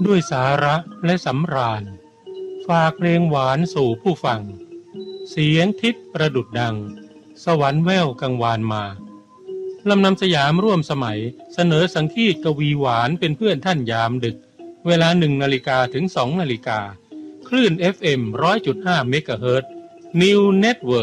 ด้วยสาระและสำราญฝากเพลงหวานสู่ผู้ฟังเสียงทิพย์ประดุจดังสวรรค์แว่วกังวานมาลำนำสยามร่วมสมัยเสนอสังคีตกวีหวานเป็นเพื่อนท่านยามดึกเวลา1 นาฬิกาถึง 2 นาฬิกาคลื่น FM 100.5 เมกะเฮิรตซ์ New Network